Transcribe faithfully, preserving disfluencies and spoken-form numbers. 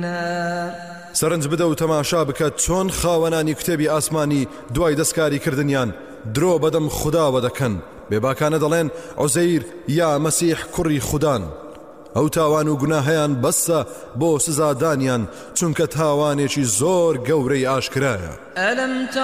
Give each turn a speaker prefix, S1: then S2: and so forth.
S1: سەرنج بدە و تەماشا بکە چۆن خاوەنانی کتێبی ئاسمانی دوای دەستکاری کردنیان درۆ بەدەم خوداوە دەکەن، بێباکانە دەڵێن عوزەیر یا مەسیح کوڕی خودان. ئەو تاوان و گوناهەیان بەسە بۆ سزادانیان، چونکە تاوانێکی زۆر گەورەی ئاشکرایە.